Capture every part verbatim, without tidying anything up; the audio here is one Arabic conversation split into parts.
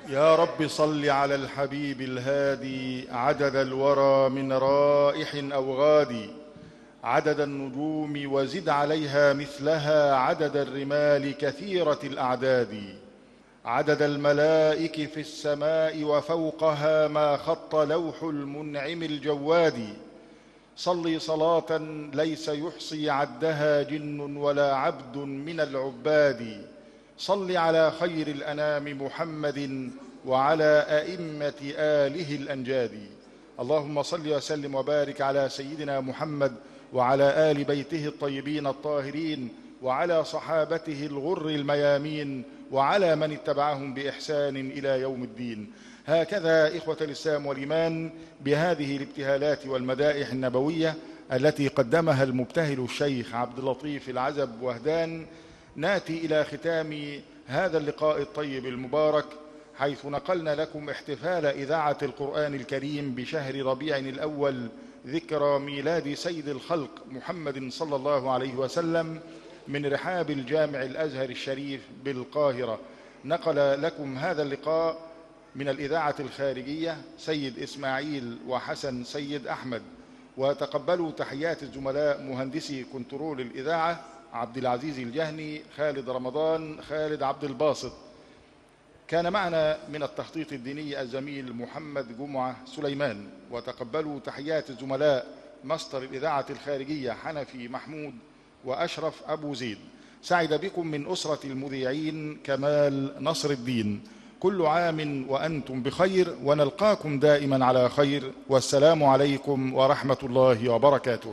يا رب صل على الحبيب الهادي عدد الورى من رائح أو غادي، عدد النجوم وزد عليها مثلها، عدد الرمال كثيرة الأعداد، عدد الملائك في السماء وفوقها ما خط لوح المنعم الجواد. صلي صلاة ليس يحصي عدها جن ولا عبد من العباد. صل على خير الأنام محمد وعلى أئمة آله الأنجاد. اللهم صل وسلم وبارك على سيدنا محمد وعلى آل بيته الطيبين الطاهرين وعلى صحابته الغر الميامين وعلى من اتبعهم بإحسان إلى يوم الدين. هكذا إخوة الإسلام والإيمان، بهذه الابتهالات والمدائح النبوية التي قدمها المبتهل الشيخ عبد اللطيف العزب وهدان، ناتي إلى ختام هذا اللقاء الطيب المبارك، حيث نقلنا لكم احتفال إذاعة القرآن الكريم بشهر ربيع الأول، ذكرى ميلاد سيد الخلق محمد صلى الله عليه وسلم، من رحاب الجامع الأزهر الشريف بالقاهرة. نقل لكم هذا اللقاء من الإذاعة الخارجية سيد إسماعيل وحسن سيد أحمد، وتقبلوا تحيات الزملاء مهندسي كنترول الإذاعة عبد العزيز الجهني، خالد رمضان، خالد عبد الباسط. كان معنا من التخطيط الديني الزميل محمد جمعة سليمان، وتقبلوا تحيات الزملاء مصدر الإذاعة الخارجية حنفي محمود وأشرف أبو زيد. سعد بكم من أسرة المذيعين كمال نصر الدين. كل عام وأنتم بخير، ونلقاكم دائما على خير، والسلام عليكم ورحمة الله وبركاته.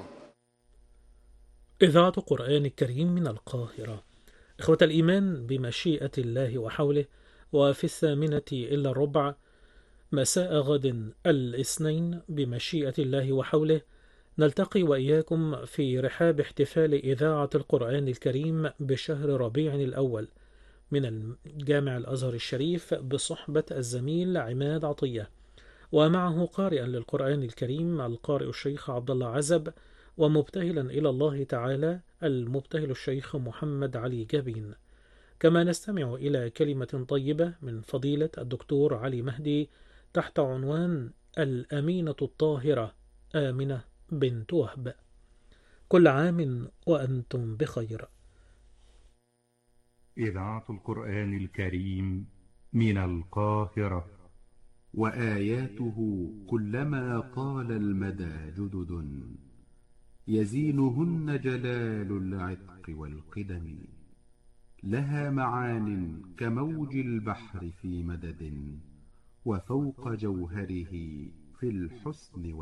إذاعة قرآن الكريم من القاهرة. إخوة الإيمان، بمشيئة الله وحوله، وفي الثامنة إلا الربع مساء غد الاثنين بمشيئة الله وحوله نلتقي وإياكم في رحاب احتفال إذاعة القرآن الكريم بشهر ربيع الأول من الجامع الأزهر الشريف، بصحبة الزميل عماد عطية، ومعه قارئا للقرآن الكريم القارئ الشيخ عبد الله عزب، ومبتهلا إلى الله تعالى المبتهل الشيخ محمد علي جابين. كما نستمع إلى كلمة طيبة من فضيلة الدكتور علي مهدي تحت عنوان الأمينة الطاهرة آمنة بنت وهب. كل عام وأنتم بخير. إذاعة القرآن الكريم من القاهرة. وآياته كلما طال المدى جدد، يزينهن جلال العتق والقدم. لها معان كموج البحر في مدد، وفوق جوهره في الحسن